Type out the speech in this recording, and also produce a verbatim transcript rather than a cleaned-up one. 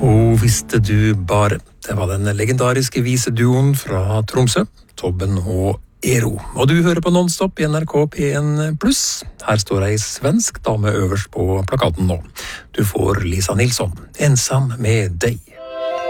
Og visste du bare, det var den legendariske viseduoen fra Tromsø, Tobben og Ero. Og du hører på Nonstop i N R K P en pluss. Her står ei svensk dame øverst på plakaten nå. Du får Lisa Nilsson, ensam med deg.